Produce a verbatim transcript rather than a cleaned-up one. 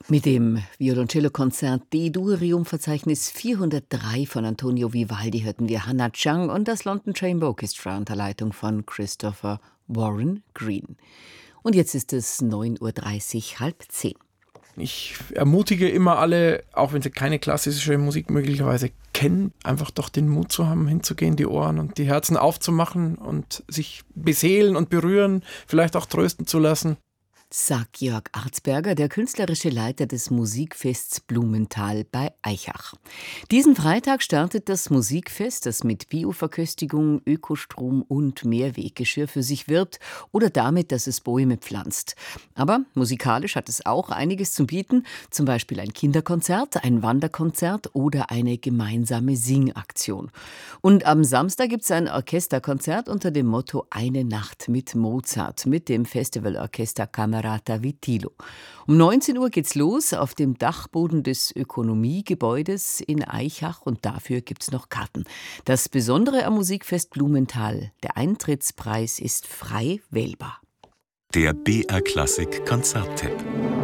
Mit dem Violoncello-Konzert D-Dur-Verzeichnis vierhundertdrei von Antonio Vivaldi hörten wir Hannah Chang und das London Chamber Orchestra unter Leitung von Christopher Warren Green. Und jetzt ist es neun Uhr dreißig, halb zehn. Ich ermutige immer alle, auch wenn sie keine klassische Musik möglicherweise kennen, einfach doch den Mut zu haben, hinzugehen, die Ohren und die Herzen aufzumachen und sich beseelen und berühren, vielleicht auch trösten zu lassen. Sagt Jörg Arzberger, der künstlerische Leiter des Musikfests Blumenthal bei Aichach. Diesen Freitag startet das Musikfest, das mit Bioverköstigung, Ökostrom und Mehrweggeschirr für sich wirbt oder damit, dass es Bäume pflanzt. Aber musikalisch hat es auch einiges zu bieten, zum Beispiel ein Kinderkonzert, ein Wanderkonzert oder eine gemeinsame Singaktion. Und am Samstag gibt es ein Orchesterkonzert unter dem Motto Eine Nacht mit Mozart mit dem Festivalorchester Camerata Vitilo. Um neunzehn Uhr geht's los auf dem Dachboden des Ökonomiegebäudes in Aichach und dafür gibt's noch Karten. Das Besondere am Musikfest Blumenthal: der Eintrittspreis ist frei wählbar. Der B R Klassik Konzerttipp.